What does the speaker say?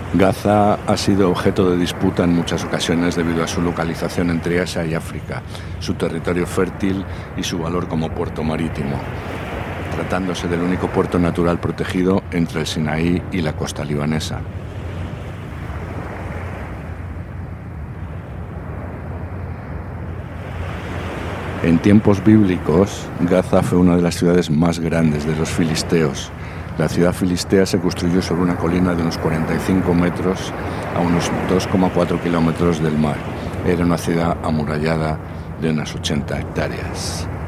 Gaza ha sido objeto de disputa en muchas ocasiones debido a su localización entre Asia y África, su territorio fértil y su valor como puerto marítimo, tratándose del único puerto natural protegido entre el Sinaí y la costa libanesa. En tiempos bíblicos, Gaza fue una de las ciudades más grandes de los filisteos. La ciudad filistea se construyó sobre una colina de unos 45 metros a unos 2,4 kilómetros del mar. Era una ciudad amurallada de unas 80 hectáreas.